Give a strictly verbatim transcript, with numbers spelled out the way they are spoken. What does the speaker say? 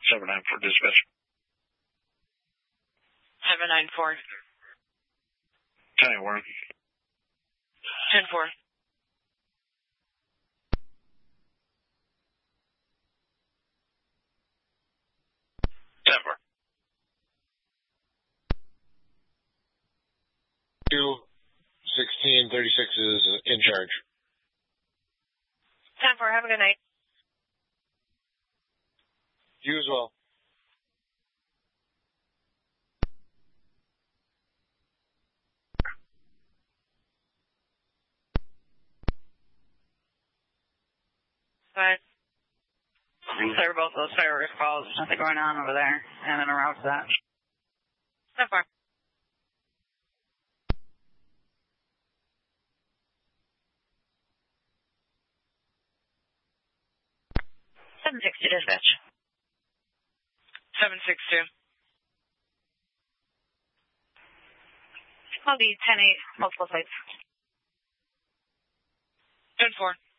seven nine four dispatch. seven nine four. ten one. ten four. ten four. two sixteen thirty-six is in charge. ten four, have a good night. You as well. But clear both those fireworks calls. There's nothing going on over there and then around that. So far. seven six two dispatch. seven six two. I'll be ten eight, multiple sites. ten four.